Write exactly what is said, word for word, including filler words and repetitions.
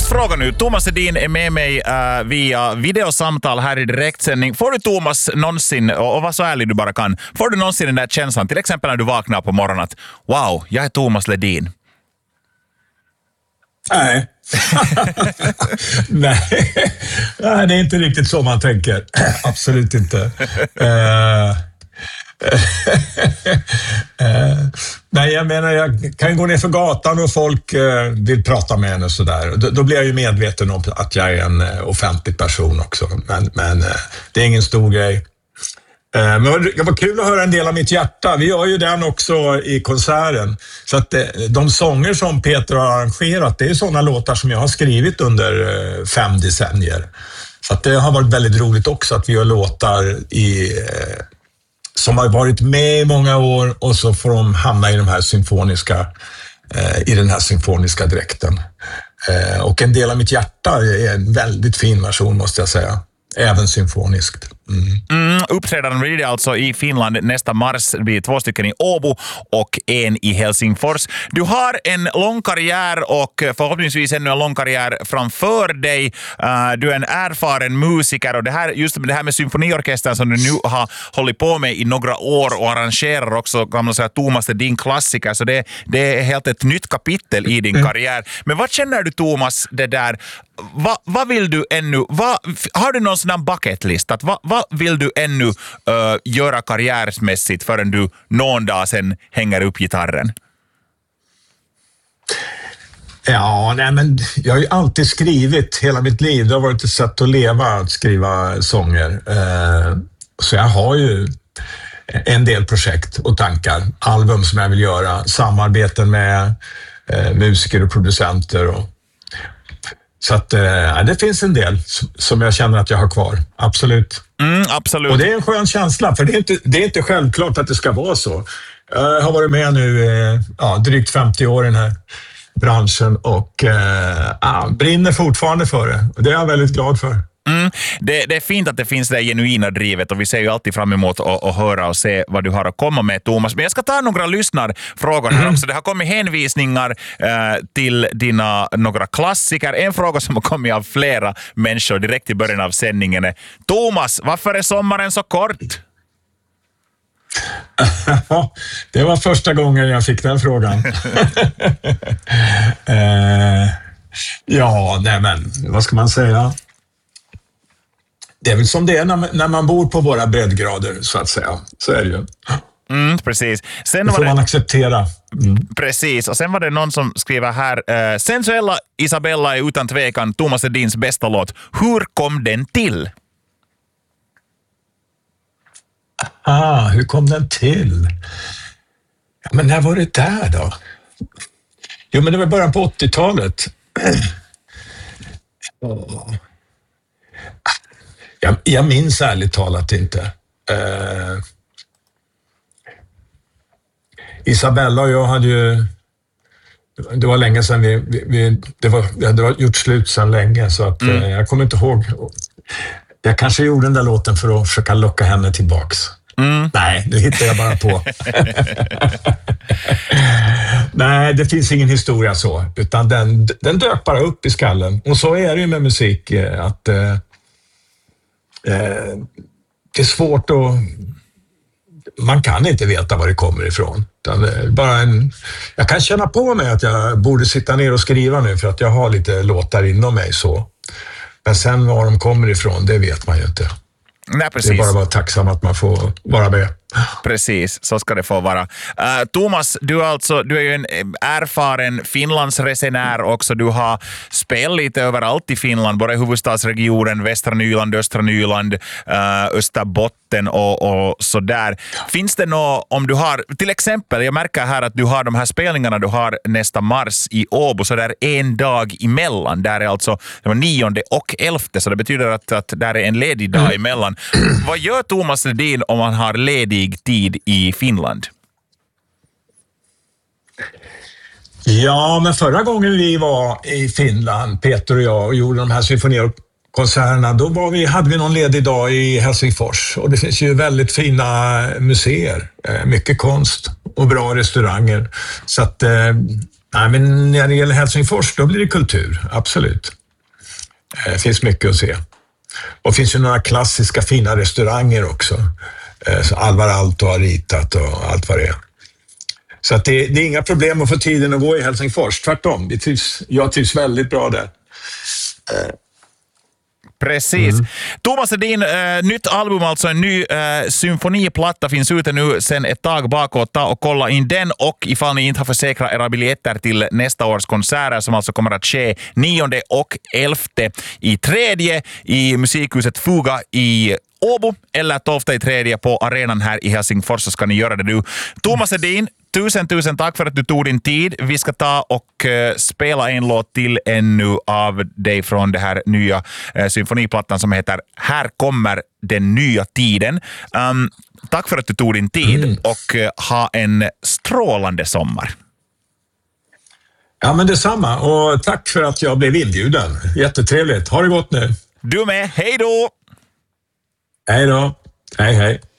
fråga nu. Thomas Edin är med mig uh, via videosamtal här i direktsändning. Får du, Thomas, någonsin, och, och var så ärlig du bara kan, får du någonsin den där känslan, till exempel när du vaknar på morgonen, att wow, jag är Thomas Ledin? Nej. Nej. Nej, det är inte riktigt så man tänker. Absolut inte. Uh... uh, nej, jag menar, jag kan gå ner för gatan och folk uh, vill prata med en och sådär. Då, då blir jag ju medveten om att jag är en uh, offentlig person också. Men, men uh, det är ingen stor grej. Uh, men det var kul att höra en del av mitt hjärta. Vi gör ju den också i konserten. Så att uh, de sånger som Peter har arrangerat, det är sådana låtar som jag har skrivit under uh, fem decennier. Så att det har varit väldigt roligt också att vi gör låtar i... Uh, som har varit med i många år och så får de hamna i de här symfoniska eh, i den här symfoniska dräkten. Eh, och en del av mitt hjärta är en väldigt fin version, måste jag säga. Även symfoniskt. Mm. Mm, uppträdanden blir det alltså i Finland nästa mars. Det blir två stycken i Åbo och en i Helsingfors. Du har en lång karriär och förhoppningsvis ännu en lång karriär framför dig. Uh, du är en erfaren musiker och det här, just det här med symfoniorkestern som du nu har hållit på med i några år och arrangerar också, kan man säga, Thomas, det är din klassiker. Så det, det är helt ett nytt kapitel i din mm. karriär. Men vad känner du, Thomas, det där? Vad va vill du ännu? Va, har du någon sån här bucketlist? Vad va vill du ännu uh, göra karriärsmässigt förrän du någon dag sen hänger upp gitarren? Ja, nej, men jag har ju alltid skrivit hela mitt liv. Det har varit ett sätt att leva, att skriva sånger. Uh, så jag har ju en del projekt och tankar. Album som jag vill göra. Samarbeten med uh, musiker och producenter och så att äh, det finns en del som jag känner att jag har kvar. Absolut. Mm, absolut. Och det är en skön känsla, för det är, inte, det är inte självklart att det ska vara så. Jag har varit med nu eh, ja, drygt femtio år i den här branschen och eh, ja, brinner fortfarande för det. Och det är jag väldigt glad för. Mm. Det, det är fint att det finns det genuina drivet och vi ser ju alltid fram emot att, att höra och se vad du har att komma med, Thomas. Men jag ska ta några lyssnarfrågor här mm. också. Det har kommit hänvisningar eh, till dina några klassiker. En fråga som har kommit av flera människor direkt i början av sändningen är: Thomas, varför är sommaren så kort? Det var första gången jag fick den frågan. eh, ja, nej men, vad ska man säga? Det är väl som det är när, när man bor på våra breddgrader, så att säga. Så är det ju. Mm, precis. Sen det får var det, man acceptera. Mm. Precis. Och sen var det någon som skriver här: eh, Sensuella Isabella är utan tvekan Thomas Edins bästa låt. Hur kom den till? Ah, hur kom den till? Ja, men när var det där då? Jo, men det var början på åttiotalet. oh. Jag, jag minns ärligt talat inte. Uh, Isabella och jag hade ju... Det var länge sedan vi... vi, vi det, var, det var gjort slut sedan länge, så att, mm. uh, jag kommer inte ihåg. Jag kanske gjorde den där låten för att försöka locka henne tillbaks. Mm. Nej, det hittar jag bara på. Nej, det finns ingen historia så. Utan den, den dök bara upp i skallen. Och så är det ju med musik, att... Uh, det är svårt att... Man kan inte veta var det kommer ifrån. Bara en, jag kan känna på mig att jag borde sitta ner och skriva nu, för att jag har lite låtar inom mig så. Men sen var de kommer ifrån, det vet man ju inte. Nej, precis. Det är bara att vara tacksam att man får vara med. Precis, så ska det få vara. Uh, Thomas, du, alltså, du är ju en erfaren Finlandsresenär också. Du har spelat lite överallt i Finland, både i huvudstadsregionen, västra Nyland, östra Nyland, uh, Österbotten och, och sådär. Finns det något, om du har, till exempel, jag märker här att du har de här spelningarna du har nästa mars i Åbo, så där är en dag emellan. Där är alltså nionde och elfte, så det betyder att, att där är en ledig dag emellan. Vad gör Thomas Ledin om han har ledig tid i Finland? Ja, men förra gången vi var i Finland, Peter och jag, och gjorde de här symfonikonserterna, då var vi, hade vi någon ledig dag i Helsingfors. Och det finns ju väldigt fina museer, mycket konst och bra restauranger. Så att, nej, men när det gäller Helsingfors, då blir det kultur, absolut. Det finns mycket att se. Och det finns ju några klassiska fina restauranger också. Så Alvar Aalto har ritat och allt vad det är. Så att det, det är inga problem att få tiden att gå i Helsingfors. Tvärtom, vi trivs, jag trivs väldigt bra där. Precis. Mm. Thomas Edin, äh, nytt album, alltså en ny äh, symfoniplatta finns ute nu sen ett tag bakåt. Ta och kolla in den, och ifall ni inte har försäkrat era biljetter till nästa års konserter som alltså kommer att ske nionde och elfte i tredje i musikhuset Fuga i Åbo eller tolfte i tredje på arenan här i Helsingfors, så ska ni göra det nu. Thomas Edin, tusen, tusen tack för att du tog din tid. Vi ska ta och uh, spela en låt till ännu av dig från det här nya uh, symfoniplattan som heter Här kommer den nya tiden. Um, tack för att du tog din tid mm. och uh, ha en strålande sommar. Ja, men detsamma. Och tack för att jag blev inbjuden. Jättetrevligt. Ha det gott nu. Du med. Hej då! Hej då. Hej, hej.